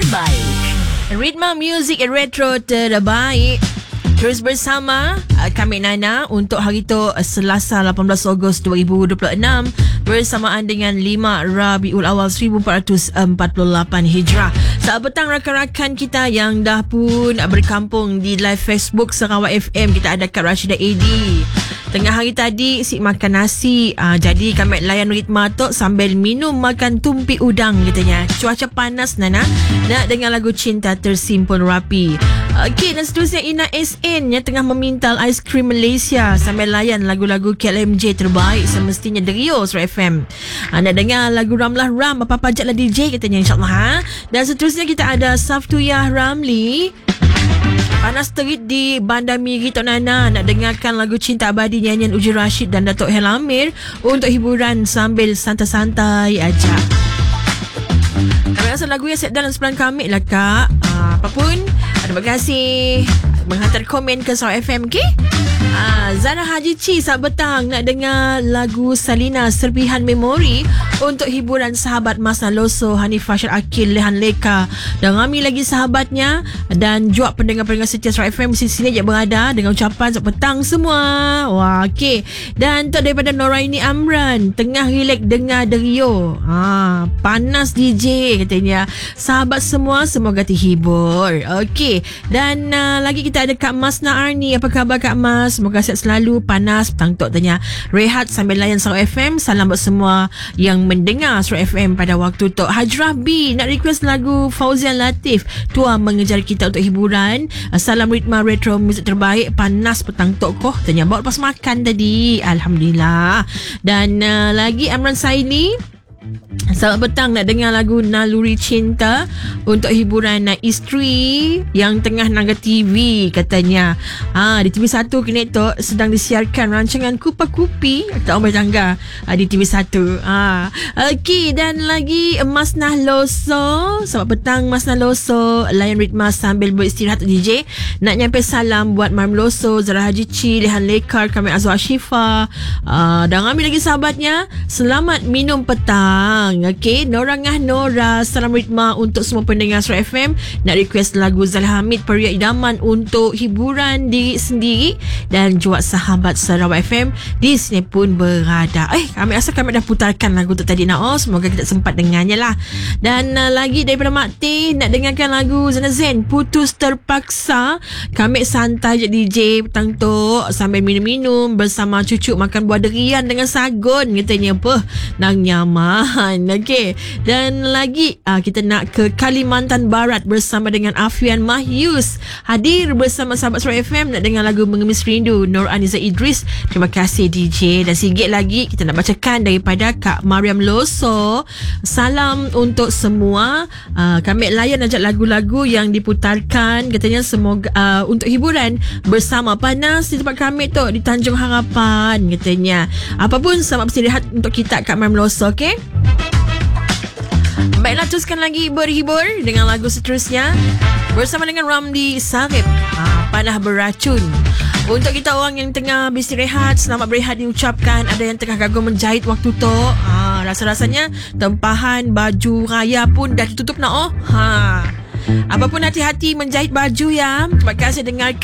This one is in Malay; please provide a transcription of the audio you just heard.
terbaik. Ritma Music Retro terbaik. Terus bersama kami Nana untuk hari tu Selasa 18 Ogos 2026 bersamaan dengan 5 Rabiul Awal 1448 Hijrah. Saat petang rakan-rakan kita yang dah pun berkampung di live Facebook Sarawak FM, kita ada Kak Rashidah AD. Tengah hari tadi si makan nasi, jadi kami layan ritma tu sambil minum makan tumpi udang katanya. Cuaca panas Nana, nak dengar lagu Cinta Tersimpan Rapi. Okey, dan seterusnya Ina SN yang tengah memintal aiskrim Malaysia sambil layan lagu-lagu KLMJ terbaik semestinya The Rio Surat FM. Nak dengar lagu Ramlah Ram, apa pajaklah DJ katanya, insyaAllah. Dan seterusnya kita ada Saftuyah Ramli. Panas terit di Bandar Miri Tok Nana, nak dengarkan lagu Cinta Abadi nyanyian Uji Rashid dan Datuk Helamir untuk hiburan sambil santai-santai aja. Kami rasa lagu yang set dalam sebelah kami lah Kak. Apapun, terima kasih menghantar komen ke Sarawak FM, okay? Zara Haji Ci saat betang nak dengar lagu Salina Serpihan Memori untuk hiburan sahabat Masna Loso, Hanif Fashar Akil, Lehan Leka dan ramai lagi sahabatnya dan juga pendengar-pendengar setia Sarawak FM di sini je berada dengan ucapan saat petang semua. Wah, okey. Dan untuk daripada Noraini Amran, tengah relax dengar The Rio. Panas DJ katanya. Sahabat semua semoga terhibur. Okey. Dan lagi kita ada Kak Masna Arni. Apa khabar Kak Mas? Semoga sihat selalu. Panas petang tok tanya. Rehat sambil layan Sarawak FM. Salam buat semua yang mendengar Sarawak FM pada waktu tok. Hajrah B nak request lagu Fauzian Latif, Tua Mengejar Kita untuk hiburan. Salam ritma retro muzik terbaik. Panas petang tok koh tanya. Bawa lepas makan tadi, alhamdulillah. Dan lagi Amran Saini, selamat petang nak dengar lagu Naluri Cinta untuk hiburan isteri yang tengah naga TV katanya. Di TV1 kini tu sedang disiarkan rancangan Kupa Kupi tak umai tangga di TV1. Okey, dan lagi Masna Loso. Selamat petang Masna Loso, layan ritma sambil beristirahat DJ. Nak nyampe salam buat Mam Loso, Zara Haji Ci, Lehan Lekar, Kamil Azwar Syifa dan ramai lagi sahabatnya. Selamat minum petang. Okey, Norangah Nora, salam ritma untuk semua pendengar Surat FM. Nak request lagu Zal Hamid, Peria Idaman untuk hiburan diri sendiri dan juga sahabat Sarawak FM di sini pun berada. Kami rasa kami dah putarkan lagu tu tadi nak. Semoga kita sempat dengarnya lah. Dan lagi daripada Mak T nak dengarkan lagu Zana Zen, Putus Terpaksa. Kami santai je DJ petang tu sambil minum-minum bersama cucu makan buah durian dengan sagun katanya. Nang nyaman. Okey. Dan lagi kita nak ke Kalimantan Barat bersama dengan Afian Mahyus. Hadir bersama sahabat Surat FM nak dengar lagu Mengemis Rindu Nur Aniza Idris. Terima kasih DJ. Dan sikit lagi kita nak bacakan daripada Kak Mariam Loso. Salam untuk semua. Kami layan ajak lagu-lagu yang diputarkan katanya semoga untuk hiburan bersama. Panas di tempat kami tu di Tanjung Harapan katanya. Apapun selamat beristirahat untuk kita Kak Mariam Loso, okey? Baiklah, teruskan lagi berhibur dengan lagu seterusnya bersama dengan Ramli Sarip, Panah Beracun. Untuk kita orang yang tengah beristirahat, selamat berehat diucapkan. Ada yang tengah gagal menjahit waktu tu, rasa-rasanya tempahan baju raya pun dah ditutup nak. Apapun hati-hati menjahit baju ya. Terima kasih dengar